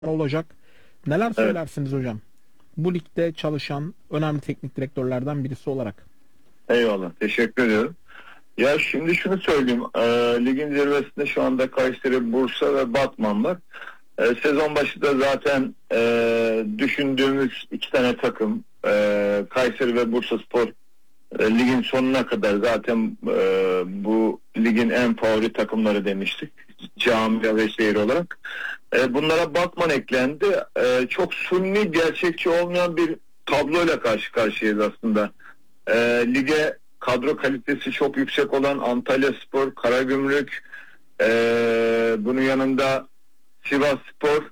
olacak. Neler Evet, söylersiniz hocam? Bu ligde çalışan önemli teknik direktörlerden birisi olarak. eyvallah. Teşekkür ediyorum. Ya şimdi şunu söyleyeyim. Ligin zirvesinde şu anda Kayseri, Bursa ve Batman var. Sezon başında zaten düşündüğümüz iki tane takım Kayseri ve Bursaspor ligin sonuna kadar zaten bu ligin en favori takımları demiştik. Camia ve şehir olarak. Bunlara Batman eklendi. Çok sunni, gerçekçi olmayan bir tabloyla karşı karşıyayız aslında. Lige kadro kalitesi çok yüksek olan Antalyaspor, Karagümrük, bunun yanında Sivasspor,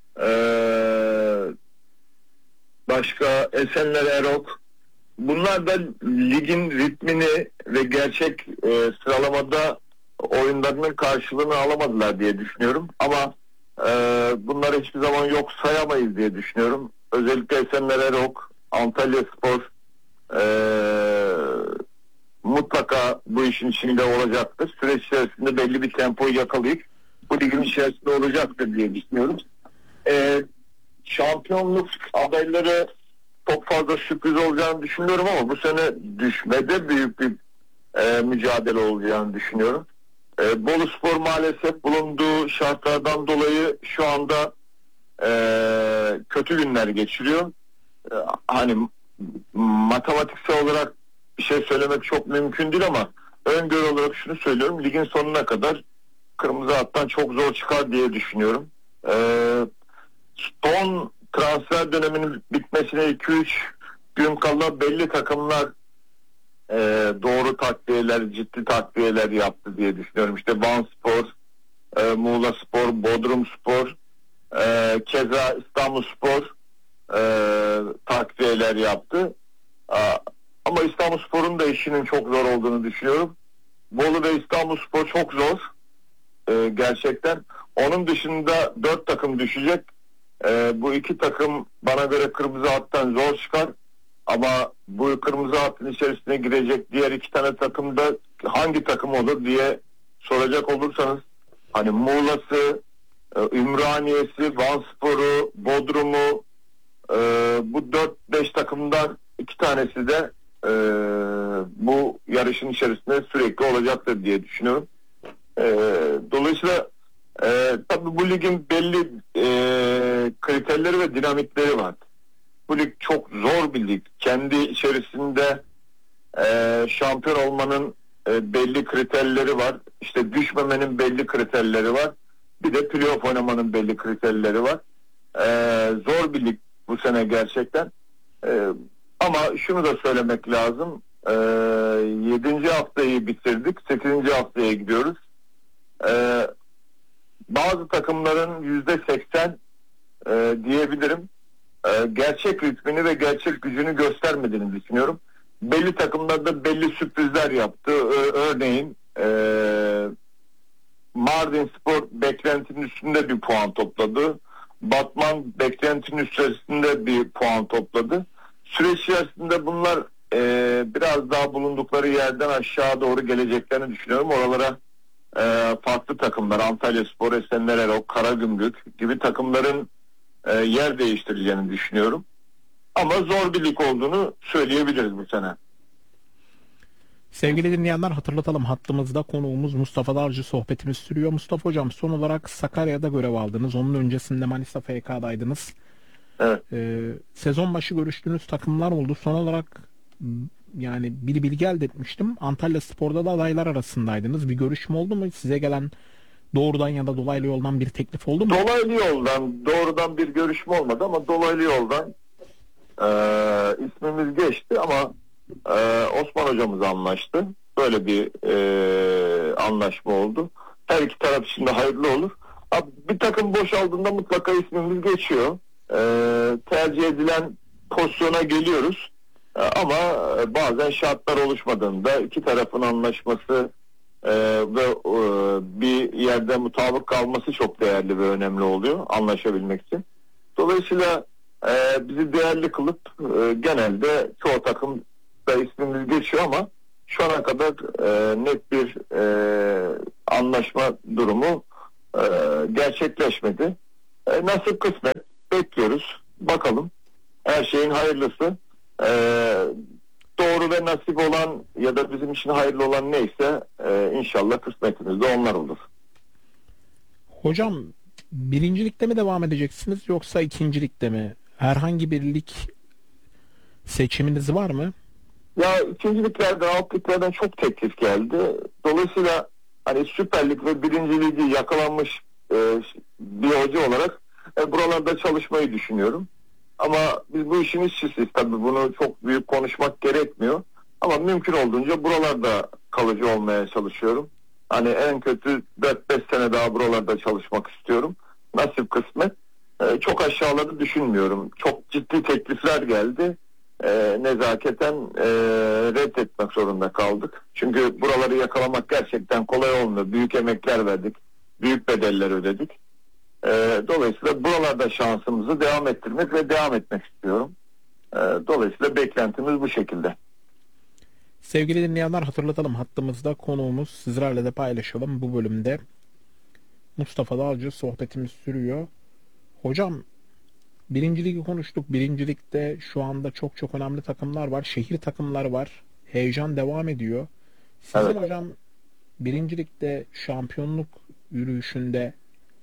başka Esenler Erok. Bunlar da ligin ritmini ve gerçek sıralamada oyunlarının karşılığını alamadılar diye düşünüyorum. Ama bunları hiçbir zaman yok sayamayız diye düşünüyorum. Özellikle Esenler Erok, Antalyaspor mutlaka bu işin içinde olacaktır. Süreç içerisinde belli bir tempoyu yakalayıp bu ligin içerisinde olacaktır diye düşünüyorum. Şampiyonluk adayları çok fazla sürpriz olacağını düşünüyorum ama bu sene düşmede büyük bir mücadele olacağını düşünüyorum. Boluspor maalesef bulunduğu şartlardan dolayı şu anda kötü günler geçiriyor. Hani matematiksel olarak bir şey söylemek çok mümkün değil ama öngörü olarak şunu söylüyorum. Ligin sonuna kadar kırmızı hattan çok zor çıkar diye düşünüyorum. Son transfer döneminin bitmesine 2-3 gün kala belli takımlar doğru takviyeler, ciddi takviyeler yaptı diye düşünüyorum. İşte Vanspor, Muğlaspor, Bodrumspor, keza İstanbulspor takviyeler yaptı. Ama İstanbulspor'un da işinin çok zor olduğunu düşünüyorum. Bolu ve İstanbulspor çok zor gerçekten. Onun dışında 4 takım düşecek. Bu iki takım bana göre kırmızı hattan zor çıkar. Ama bu kırmızı hattın içerisine girecek diğer iki tane takım da hangi takım olur diye soracak olursanız hani Muğla'sı, Ümraniye'si, Vanspor'u, Bodrum'u, bu 4-5 takımdan iki tanesi de bu yarışın içerisinde sürekli olacaktır diye düşünüyorum. Dolayısıyla tabii bu ligin belli kriterleri ve dinamikleri var. Bu lig çok zor bir lig. Kendi içerisinde şampiyon olmanın belli kriterleri var. İşte düşmemenin belli kriterleri var. Bir de playoff oynamanın belli kriterleri var. Zor bir lig bu sene gerçekten. Ama şunu da söylemek lazım. 7. haftayı bitirdik. 8. haftaya gidiyoruz. Bazı takımların %80 diyebilirim gerçek ritmini ve gerçek gücünü göstermediğini düşünüyorum. Belli takımlarda belli sürprizler yaptı. Örneğin Mardinspor beklentinin üstünde bir puan topladı. Batman beklentinin üstünde bir puan topladı. Süreç içerisinde bunlar biraz daha bulundukları yerden aşağı doğru geleceklerini düşünüyorum. Oralara farklı takımlar, Antalyaspor, Esenler Erok, Karagümrük gibi takımların yer değiştireceğini düşünüyorum. Ama zor bir lig olduğunu söyleyebiliriz bu sene. Sevgili dinleyenler, hatırlatalım, hattımızda konuğumuz Mustafa Darcı, sohbetimiz sürüyor. Mustafa hocam, son olarak Sakarya'da görev aldınız. Onun öncesinde Manisa FK'daydınız. Evet. Sezon başı görüştüğünüz takımlar oldu. Son olarak yani bir bilgi elde etmiştim. Antalyaspor'da da adaylar arasındaydınız. Bir görüşme oldu mu? Size gelen doğrudan ya da dolaylı yoldan bir teklif oldu mu? Dolaylı yoldan, doğrudan bir görüşme olmadı ama dolaylı yoldan ismimiz geçti ama Osman hocamız anlaştı. Böyle bir anlaşma oldu. Her iki taraf için de hayırlı olur. Bir takım boşaldığında mutlaka ismimiz geçiyor. Tercih edilen pozisyona geliyoruz. Ama bazen şartlar oluşmadığında iki tarafın anlaşması ve bir yerde mutabık kalması çok değerli ve önemli oluyor anlaşabilmek için. Dolayısıyla bizi değerli kılıp genelde çoğu takım da ismimiz geçiyor ama şu ana kadar net bir anlaşma durumu gerçekleşmedi. Nasip kısmet. Bekliyoruz. Bakalım. Her şeyin hayırlısı. E, doğru ve nasip olan ya da bizim için hayırlı olan neyse inşallah kısmetimizde onlar olur. Hocam birincilikte mi devam edeceksiniz yoksa ikincilikte mi? Herhangi bir lig seçiminiz var mı? Ya ikinciliklerden, alt liglerden çok teklif geldi. Dolayısıyla hani Süper Lig ve Birinci Ligi yakalanmış bir hoca olarak buralarda çalışmayı düşünüyorum. Ama biz bu işin işçisiyiz tabii, bunu çok büyük konuşmak gerekmiyor. Ama mümkün olduğunca buralarda kalıcı olmaya çalışıyorum. Hani en kötü 4-5 sene daha buralarda çalışmak istiyorum. Nasip kısmet. Çok aşağıları düşünmüyorum. Çok ciddi teklifler geldi. Nezaketen reddetmek zorunda kaldık. Çünkü buraları yakalamak gerçekten kolay olmuyor. Büyük emekler verdik. Büyük bedeller ödedik. Dolayısıyla buralarda şansımızı devam ettirmek ve devam etmek istiyorum. Dolayısıyla beklentimiz bu şekilde. Sevgili dinleyenler, hatırlatalım, hattımızda konuğumuz, sizlerle de paylaşalım bu bölümde. Mustafa Dalcı, sohbetimiz sürüyor. Hocam birinci ligi konuştuk. Birincilikte şu anda çok çok önemli takımlar var. Şehir takımları var. Heyecan devam ediyor. Sizin Evet. hocam birincilikte şampiyonluk yürüyüşünde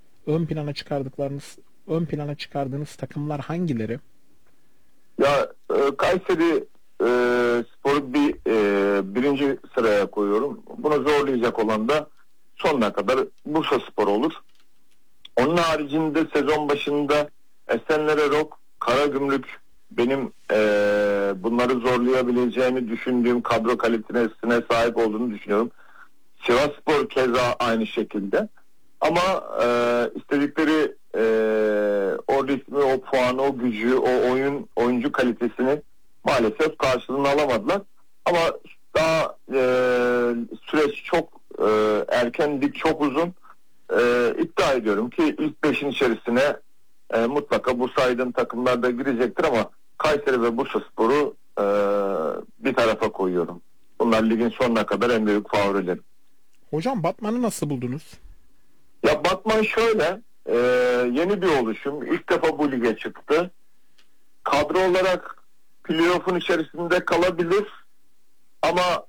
ön plana çıkardığınız takımlar hangileri? Ya Kayseri Spor'u birinci sıraya koyuyorum. Bunu zorlayacak olan da sonuna kadar Bursa Spor olur. Onun haricinde sezon başında Esenler, Karagümrük benim bunları zorlayabileceğini düşündüğüm kadro kalitesine sahip olduğunu düşünüyorum. Sivasspor keza aynı şekilde. Ama istedikleri o ritmi, o puanı, o gücü, o oyuncu kalitesini maalesef karşılığını alamadılar. Ama daha süreç çok erken, lig çok uzun. İddia ediyorum ki ilk 5'in içerisine mutlaka bu saydığım takımlar da girecektir ama Kayseri ve Bursaspor'u bir tarafa koyuyorum. Bunlar ligin sonuna kadar en büyük favorilerim. Hocam Batman'ı nasıl buldunuz? Ya Batman şöyle, yeni bir oluşum. İlk defa bu lige çıktı. Kadro olarak playoff'un içerisinde kalabilir ama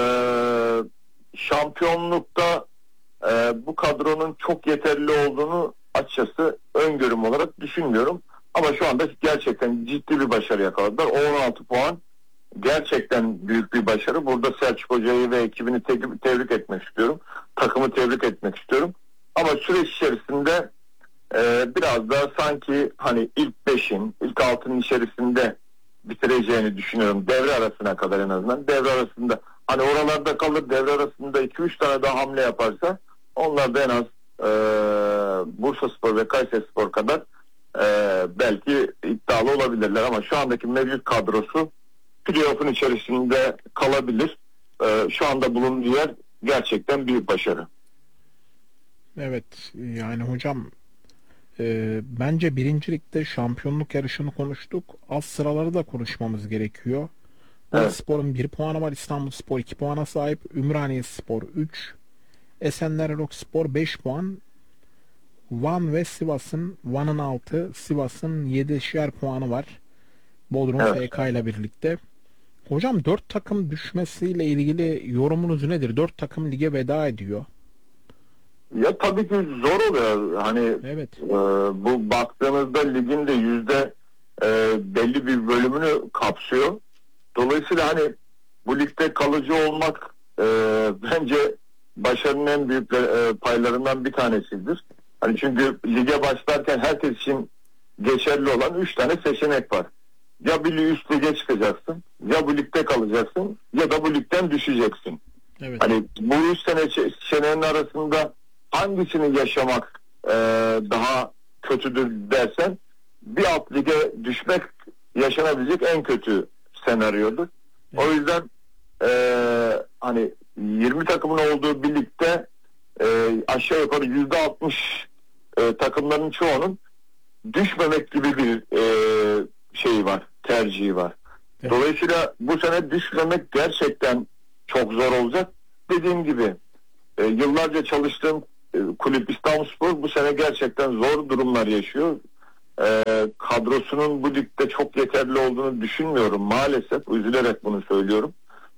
şampiyonlukta bu kadronun çok yeterli olduğunu açıkçası öngörüm olarak düşünmüyorum. Ama şu anda gerçekten ciddi bir başarı yakaladılar. O 16 puan gerçekten büyük bir başarı. Burada Selçuk Hoca'yı ve ekibini tebrik etmek istiyorum. Takımı tebrik etmek istiyorum. Ama süreç içerisinde biraz daha sanki hani ilk 5'in, ilk 6'nın içerisinde bitireceğini düşünüyorum. Devre arasına kadar en azından. Devre arasında hani oralarda kalır, devre arasında 2-3 tane daha hamle yaparsa onlar da en az Bursaspor ve Kayserispor kadar belki iddialı olabilirler ama şu andaki mevcut kadrosu playoff'un içerisinde kalabilir. Şu anda bulunduğu yer gerçekten büyük başarı. Evet, yani hocam bence birincilikte şampiyonluk yarışını konuştuk. Alt sıraları da konuşmamız gerekiyor. Evet. Spor'un 1 puanı var. İstanbulspor 2 puana sahip. Ümraniyespor 3. Esenler Spor 5 puan. Van ve Van'ın 6, Sivas'ın 7'şer puanı var. Bodrum Evet. FK ile birlikte. Hocam 4 takım düşmesiyle ilgili yorumunuz nedir? 4 takım lige veda ediyor. Ya tabii ki zor oluyor. Hani Evet. bu baktığınızda ligin de belli bir bölümünü kapsıyor. Dolayısıyla hani bu ligde kalıcı olmak bence başarının en büyük paylarından bir tanesidir. Hani çünkü lige başlarken herkes için geçerli olan 3 tane seçenek var. Ya bir üst lige çıkacaksın, ya bu ligde kalacaksın, ya da bu ligden düşeceksin. Evet. Hani bu 3 seçeneğin arasında hangisini yaşamak daha kötüdür dersen bir alt lige düşmek yaşanabilecek en kötü senaryodur. Evet. O yüzden hani 20 takımın olduğu bir ligde aşağı yukarı %60 takımların çoğunun düşmemek gibi bir şeyi var, tercihi var. Evet. Dolayısıyla bu sene düşmemek gerçekten çok zor olacak. Dediğim gibi yıllarca çalıştığım kulüp İstanbulspor bu sene gerçekten zor durumlar yaşıyor. Kadrosunun bu ligde çok yeterli olduğunu düşünmüyorum maalesef. Üzülerek bunu söylüyorum.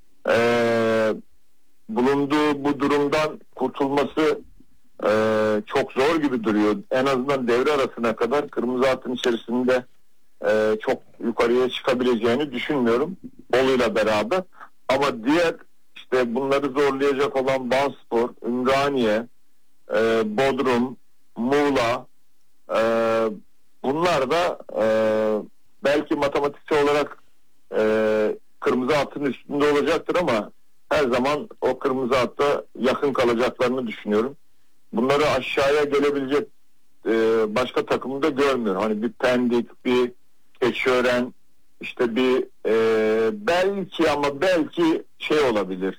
Bulunduğu bu durumdan kurtulması çok zor gibi duruyor. En azından devre arasına kadar kırmızı hattın içerisinde çok yukarıya çıkabileceğini düşünmüyorum. Bolu'yla beraber. Ama diğer işte bunları zorlayacak olan Vanspor, Ümraniye, Bodrum, Muğla, bunlar da belki matematiksel olarak kırmızı hattın üstünde olacaktır ama her zaman o kırmızı hatta yakın kalacaklarını düşünüyorum. Bunları aşağıya gelebilecek başka takımı da görmüyorum. Hani bir Pendik, bir Keçiören, işte bir belki ama belki şey olabilir.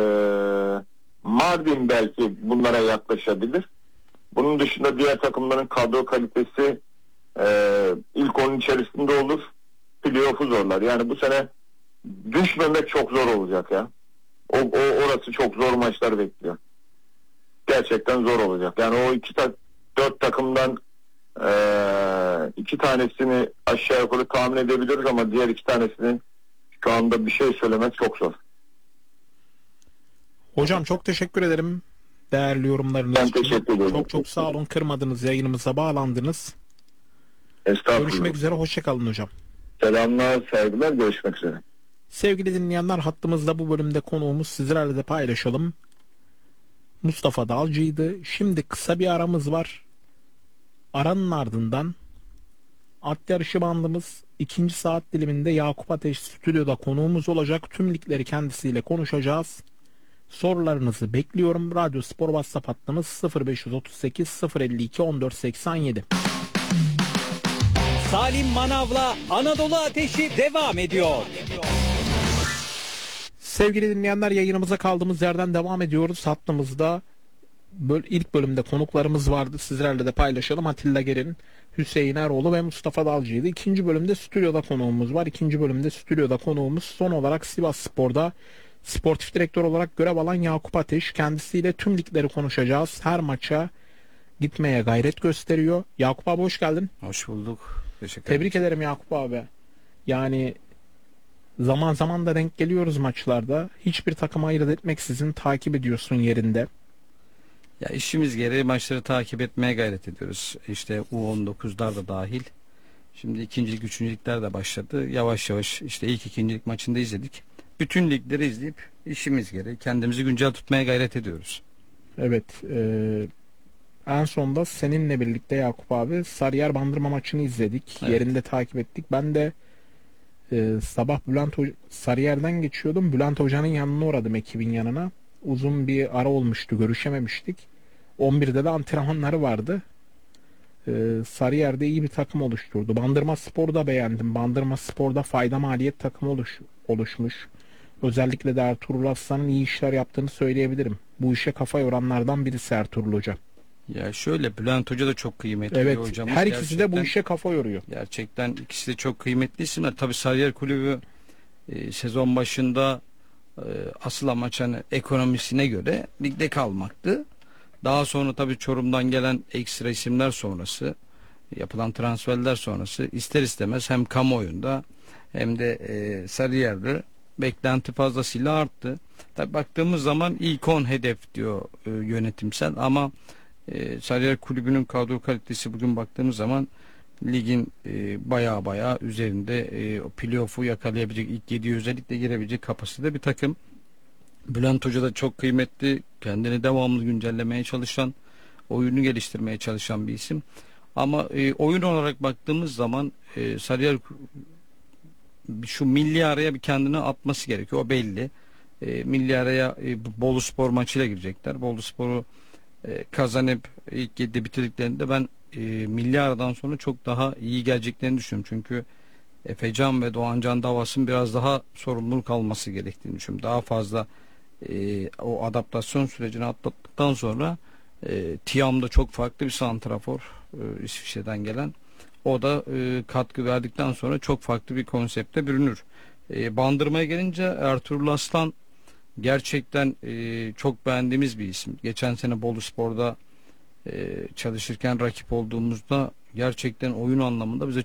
Mardin belki bunlara yaklaşabilir. Bunun dışında diğer takımların kadro kalitesi ilk onun içerisinde olur. Playoff'u zorlar. Yani bu sene düşmemek çok zor olacak ya. Orası çok zor maçlar bekliyor. Gerçekten zor olacak. Yani o dört takımdan iki tanesini aşağı yukarı tahmin edebiliriz ama diğer iki tanesini şu anda bir şey söylemek çok zor. Hocam çok teşekkür ederim. Değerli yorumlarınız Ben için. teşekkür ederim. Çok çok sağ olun. Kırmadınız, yayınımıza bağlandınız. Estağfurullah. Görüşmek üzere. Hoşçakalın hocam. Selamlar, saygılar. Görüşmek üzere. Sevgili dinleyenler, hattımızda bu bölümde konuğumuz, sizlerle de paylaşalım, Mustafa Dalcı'ydı. Şimdi kısa bir aramız var. Aranın ardından at yarışı bandımız, ikinci saat diliminde Yakup Ateş stüdyoda konuğumuz olacak. Tüm ligleri kendisiyle konuşacağız. Sorularınızı bekliyorum. Radyo Spor WhatsApp hattımız 0538 052 1487. Salim Manav'la Anadolu Ateşi devam ediyor. Sevgili dinleyenler, yayınımıza kaldığımız yerden devam ediyoruz. Hattımızda ilk bölümde konuklarımız vardı. Sizlerle de paylaşalım. Atilla Gerin, Hüseyin Eroğlu ve Mustafa Dalcı'ydı. İkinci bölümde stüdyoda konuğumuz var. İkinci bölümde stüdyoda konuğumuz son olarak Sivasspor'da sportif direktör olarak görev alan Yakup Ateş. Kendisiyle tüm ligleri konuşacağız. Her maça gitmeye gayret gösteriyor. Yakup abi hoş geldin. Hoş bulduk. Teşekkür ederim. Tebrik ederim Yakup abi. Yani zaman zaman da denk geliyoruz maçlarda. Hiçbir takıma ayırt etmeksizin takip ediyorsun yerinde. Ya işimiz gereği maçları takip etmeye gayret ediyoruz. İşte U19'lar da dahil. Şimdi ikincilik, üçüncülükler de başladı. Yavaş yavaş işte ilk ikincilik maçında izledik. Bütün ligleri izleyip işimiz gereği kendimizi güncel tutmaya gayret ediyoruz. Evet. En sonda seninle birlikte Yakup abi Sarıyer Bandırma maçını izledik. Evet. Yerinde takip ettik. Ben de sabah Sarıyer'den geçiyordum. Bülent Hoca'nın yanına uğradım, ekibin yanına. Uzun bir ara olmuştu. Görüşememiştik. 11'de de antrenmanları vardı. Sarıyer'de iyi bir takım oluşturdu. Bandırma Spor'u da beğendim. Bandırma Spor'da fayda maliyet takımı oluşmuş. Özellikle de Ertuğrul Aslan'ın iyi işler yaptığını söyleyebilirim. Bu işe kafa yoranlardan birisi Ertuğrul Hoca. Ya şöyle, Bülent Hoca da çok kıymetli Evet, bir hocamız. her ikisi de bu Gerçekten- işe kafa yoruyor. Gerçekten ikisi de çok kıymetli isimler. Tabii Sarıyer Kulübü sezon başında asıl amaç hani ekonomisine göre ligde kalmaktı. Daha sonra tabii Çorum'dan gelen ekstra isimler sonrası, yapılan transferler sonrası ister istemez hem kamuoyunda hem de Sarıyer'de beklenti fazlasıyla arttı. Tabii baktığımız zaman ilk 10 hedef diyor yönetimsel ama Sarıyer Kulübü'nün kadro kalitesi bugün baktığımız zaman ligin baya üzerinde, o playoff'u yakalayabilecek, ilk 7'ye özellikle girebilecek kapasitede bir takım. Bülent Hoca da çok kıymetli, kendini devamlı güncellemeye çalışan, oyunu geliştirmeye çalışan bir isim. Ama oyun olarak baktığımız zaman Sarıyer şu milli araya bir kendini atması gerekiyor, o belli. Milli araya Bolu Spor maçıyla girecekler. Bolu Spor'u kazanıp ilk 7'de bitirdiklerinde ben milli aradan sonra çok daha iyi geleceklerini düşünüyorum. Çünkü Efecan ve Doğancan Davas'ın biraz daha sorumluluk alması gerektiğini düşünüyorum. Daha fazla o adaptasyon sürecini atlattıktan sonra Tiam'da çok farklı bir santrafor, İsviçre'den gelen. O da katkı verdikten sonra çok farklı bir konsepte bürünür. Bandırma'ya gelince Ertuğrul Aslan gerçekten çok beğendiğimiz bir isim. Geçen sene Bolu Spor'da çalışırken rakip olduğumuzda gerçekten oyun anlamında bize